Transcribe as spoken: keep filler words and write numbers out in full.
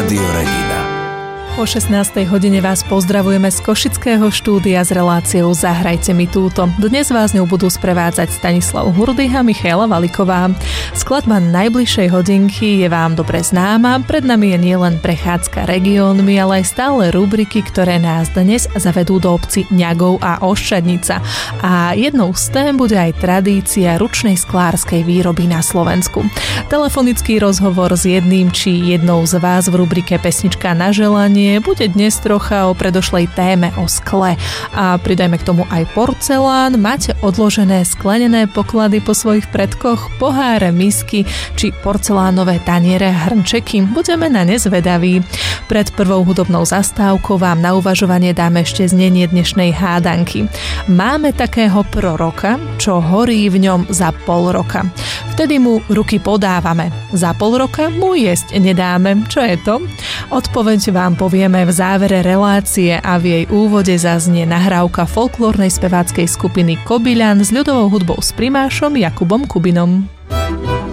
Rádio Regina. O šestnástej hodine vás pozdravujeme z košického štúdia s reláciou Zahrajte mi túto. Dnes vás ňou budú sprevádzať Stanislav Hurdych a Michaela Valiková. Skladba najbližšej hodinky je vám dobre známa. Pred nami je nielen prechádzka regiónmi, ale aj stále rubriky, ktoré nás dnes zavedú do obci Ňagov a Oščadnica. A jednou z tém bude aj tradícia ručnej sklárskej výroby na Slovensku. Telefonický rozhovor s jedným či jednou z vás v rubrike Pesnička na želanie bude dnes trocha o predošlej téme o skle. A pridajme k tomu aj porcelán. Máte odložené sklenené poklady po svojich predkoch, poháre, misky či porcelánové taniere a hrnčeky? Budeme na ne zvedaví. Pred prvou hudobnou zastávkou vám na uvažovanie dáme ešte znenie dnešnej hádanky. Máme takého proroka, čo horí v ňom za pol roka. Vtedy mu ruky podávame. Za pol roka mu jesť nedáme. Čo je to? Odpoveď vám povieme v závere relácie a v jej úvode zaznie nahrávka folklórnej speváckej skupiny Kobyľan s ľudovou hudbou s primášom Jakubom Kubinom.